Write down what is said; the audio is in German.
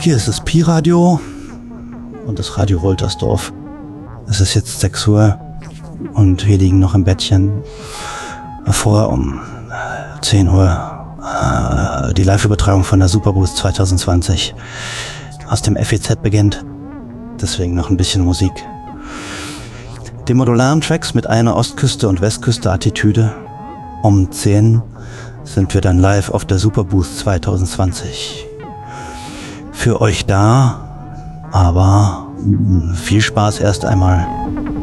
Hier ist das Pi-Radio und das Radio Woltersdorf. Es ist jetzt 6 Uhr und wir liegen noch im Bettchen. Vor um 10 Uhr die Live-Übertragung von der Superboost 2020 aus dem FEZ beginnt. Deswegen noch ein bisschen Musik. Die modularen Tracks mit einer Ostküste- und Westküste-Attitüde. Um 10 sind wir dann live auf der Superboost 2020. Für euch da, aber viel Spaß erst einmal.